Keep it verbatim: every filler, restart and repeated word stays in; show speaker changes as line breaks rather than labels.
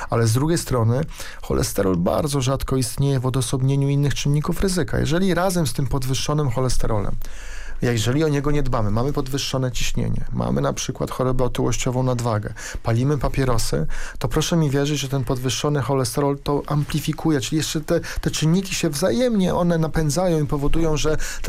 Ale z drugiej strony cholesterol bardzo rzadko istnieje w odosobnieniu innych czynników ryzyka. Jeżeli razem z tym podwyższonym cholesterolem, jeżeli o niego nie dbamy, mamy podwyższone ciśnienie, mamy na przykład chorobę otyłościową, nadwagę, palimy papierosy, to proszę mi wierzyć, że ten podwyższony cholesterol to amplifikuje, czyli jeszcze te, te czynniki się wzajemnie, one napędzają i powodują, że ten